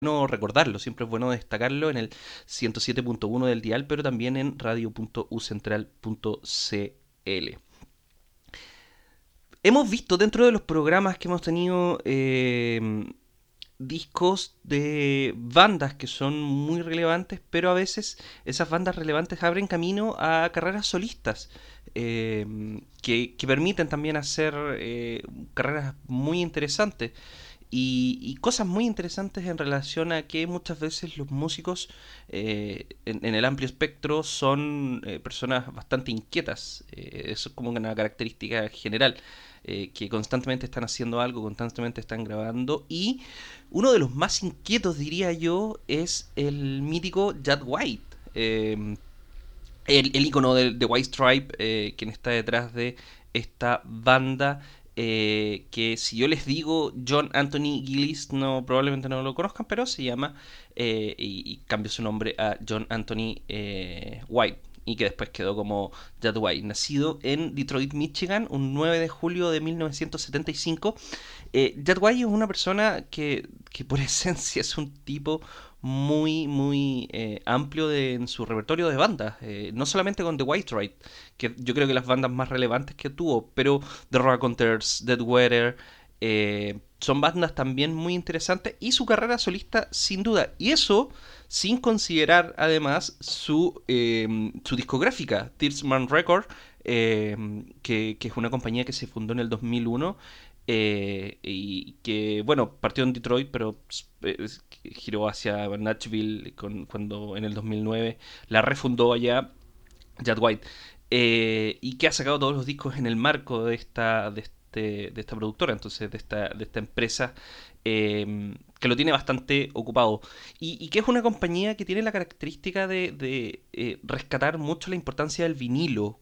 bueno recordarlo, siempre es bueno destacarlo en el 107.1 del dial, pero también en radio.ucentral.cl. Hemos visto dentro de los programas que hemos tenido discos de bandas que son muy relevantes, pero a veces esas bandas relevantes abren camino a carreras solistas que permiten también hacer carreras muy interesantes y cosas muy interesantes en relación a que muchas veces los músicos en el amplio espectro son personas bastante inquietas. Eso es como una característica general. Que constantemente están haciendo algo, constantemente están grabando. Y uno de los más inquietos, diría yo, es el mítico Jack White. El icono de White Stripe, quien está detrás de esta banda, que si yo les digo John Anthony Gillis, no, probablemente no lo conozcan, pero se llama, y cambió su nombre a John Anthony White, y que después quedó como Jack White, nacido en Detroit, Michigan, un 9 de julio de 1975. Jack White es una persona que por esencia es un tipo muy amplio en su repertorio de bandas, no solamente con The White Ride, que yo creo que las bandas más relevantes que tuvo, pero The Raconteurs, Dead Weather, son bandas también muy interesantes y su carrera solista sin duda, y eso sin considerar además su discográfica, Tearsman Record, que es una compañía que se fundó en el 2001 y que, bueno, partió en Detroit, pero giró hacia Nashville cuando en el 2009 la refundó allá Jack White, y que ha sacado todos los discos en el marco de esta productora, entonces de esta empresa, que lo tiene bastante ocupado y que es una compañía que tiene la característica de rescatar mucho la importancia del vinilo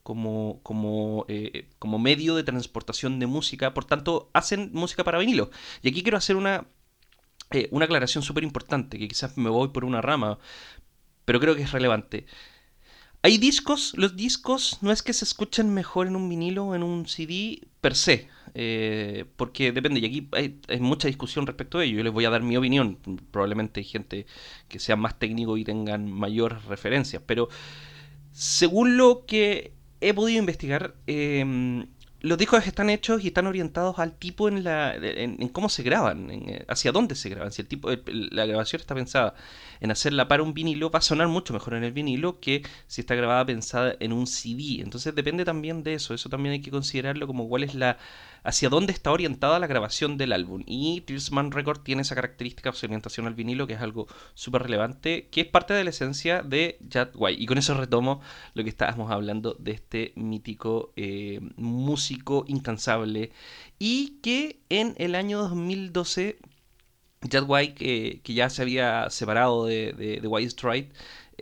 como medio de transportación de música, por tanto hacen música para vinilo. Y aquí quiero hacer una aclaración súper importante, que quizás me voy por una rama, pero creo que es relevante. Hay discos, los discos no es que se escuchen mejor en un vinilo o en un CD per se, porque depende, y aquí hay mucha discusión respecto a ello. Yo les voy a dar mi opinión, probablemente hay gente que sea más técnico y tengan mayores referencias, pero según lo que he podido investigar, los discos están hechos y están orientados al tipo en cómo se graban, hacia dónde se graban. Si la grabación está pensada en hacerla para un vinilo, va a sonar mucho mejor en el vinilo que si está grabada pensada en un CD. Entonces depende también de eso. Eso también hay que considerarlo como cuál es hacia dónde está orientada la grabación del álbum. Y Tillsman Record tiene esa característica de orientación al vinilo, que es algo súper relevante, que es parte de la esencia de Jack White. Y con eso retomo lo que estábamos hablando de este mítico músico incansable y que en el año 2012 Jack White, que ya se había separado de White Stripes,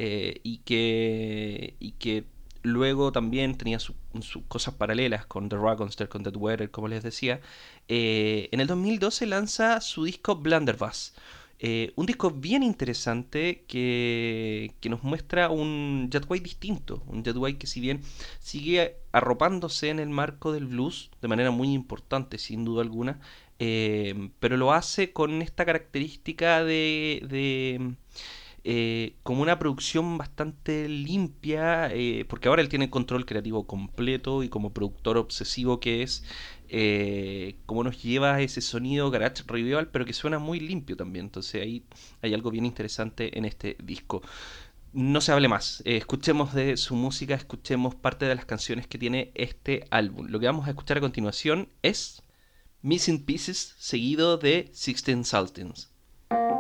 y que luego también tenía sus cosas paralelas con The Raconster, con Dead Weather, como les decía, en el 2012 lanza su disco Blunderbuss. Un disco bien interesante que nos muestra un Jet White distinto, un Jet White que si bien sigue arropándose en el marco del blues de manera muy importante, sin duda alguna, pero lo hace con esta característica de como una producción bastante limpia, porque ahora él tiene control creativo completo y como productor obsesivo que es, como nos lleva a ese sonido garage revival, pero que suena muy limpio también. Entonces ahí hay algo bien interesante en este disco. No se hable más, escuchemos de su música, escuchemos parte de las canciones que tiene este álbum. Lo que vamos a escuchar a continuación es Missing Pieces, seguido de Sixteen Sultans.